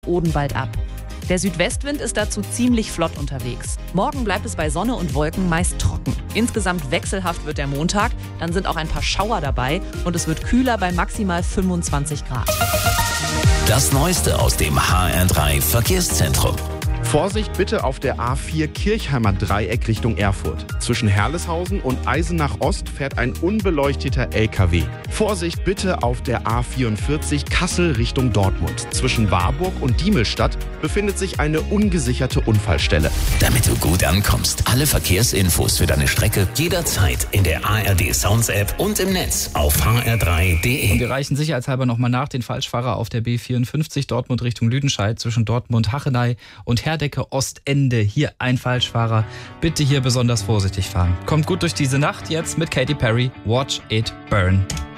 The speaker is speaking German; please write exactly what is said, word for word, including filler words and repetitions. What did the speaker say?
Odenwald ab. Der Südwestwind ist dazu ziemlich flott unterwegs. Morgen bleibt es bei Sonne und Wolken meist trocken. Insgesamt wechselhaft wird der Montag, dann sind auch ein paar Schauer dabei und es wird kühler bei maximal fünfundzwanzig Grad. Das Neueste aus dem H R drei Verkehrszentrum. Vorsicht bitte auf der A vier Kirchheimer Dreieck Richtung Erfurt. Zwischen Herleshausen und Eisenach Ost fährt ein unbeleuchteter L K W. Vorsicht bitte auf der A vierundvierzig Kassel Richtung Dortmund. Zwischen Warburg und Diemelstadt befindet sich eine ungesicherte Unfallstelle. Damit du gut ankommst, alle Verkehrsinfos für deine Strecke jederzeit in der A R D Sounds App und im Netz auf h r drei punkt d e. Wir reichen sicherheitshalber nochmal nach den Falschfahrer auf der B vierundfünfzig Dortmund Richtung Lüdenscheid zwischen Dortmund Hachenay und Herdecke Ostende. Hier ein Falschfahrer. Bitte hier besonders vorsichtig fahren. Kommt gut durch diese Nacht jetzt mit Katy Perry. Watch It Burn.